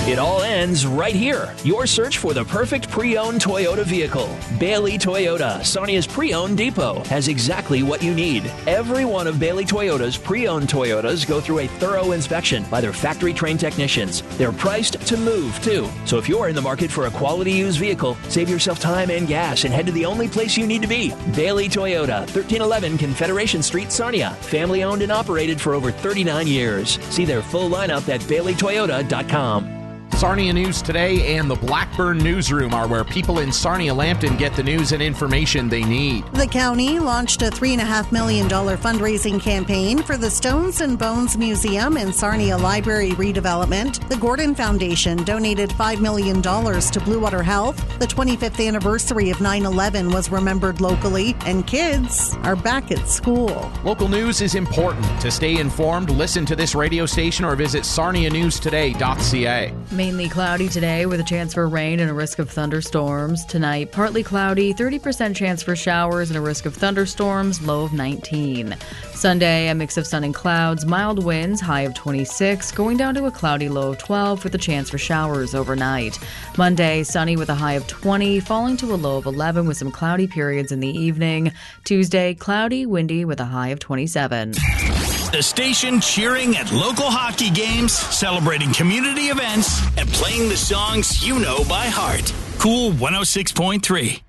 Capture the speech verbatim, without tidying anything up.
It all ends right here. Your search for the perfect pre-owned Toyota vehicle. Bailey Toyota, Sarnia's pre-owned depot, has exactly what you need. Every one of Bailey Toyota's pre-owned Toyotas go through a thorough inspection by their factory-trained technicians. They're priced to move, too. So if you're in the market for a quality used vehicle, save yourself time and gas and head to the only place you need to be. Bailey Toyota, thirteen eleven Confederation Street, Sarnia. Family owned and operated for over thirty-nine years. See their full lineup at bailey toyota dot com. Sarnia News Today and the Blackburn Newsroom are where people in Sarnia-Lambton get the news and information they need. The county launched a three point five million dollars fundraising campaign for the Stones and Bones Museum and Sarnia Library redevelopment. The Gordon Foundation donated five million dollars to Blue Water Health. The twenty-fifth anniversary of nine eleven was remembered locally, and kids are back at school. Local news is important. To stay informed, listen to this radio station or visit sarnia news today dot c a. Mainly cloudy today with a chance for rain and a risk of thunderstorms. Tonight, partly cloudy, thirty percent chance for showers and a risk of thunderstorms, low of nineteen. Sunday, a mix of sun and clouds, mild winds, high of twenty-six, going down to a cloudy low of twelve with a chance for showers overnight. Monday, sunny with a high of twenty, falling to a low of eleven with some cloudy periods in the evening. Tuesday, cloudy, windy with a high of twenty-seven. The station cheering at local hockey games, celebrating community events, and playing the songs you know by heart. Cool one oh six point three.